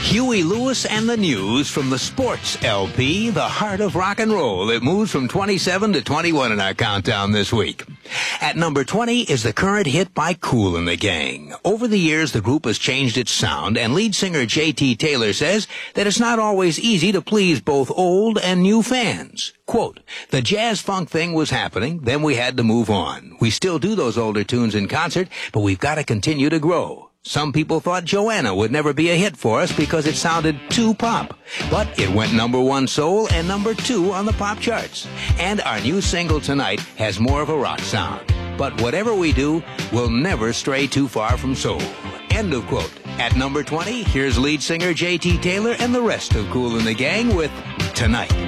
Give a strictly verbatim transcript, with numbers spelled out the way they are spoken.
Huey Lewis and the News from the Sports L P, The Heart of Rock and Roll. It moves from twenty-seven to twenty-one in our countdown this week. At number twenty is the current hit by Kool and the Gang. Over the years, the group has changed its sound, and lead singer J T Taylor says that it's not always easy to please both old and new fans. Quote, the jazz-funk thing was happening, then we had to move on. We still do those older tunes in concert, but we've got to continue to grow. Some people thought Joanna would never be a hit for us because it sounded too pop. But it went number one soul and number two on the pop charts. And our new single tonight has more of a rock sound. But whatever we do, we'll never stray too far from soul. End of quote. At number twenty, here's lead singer J T Taylor and the rest of Kool and the Gang with Tonight.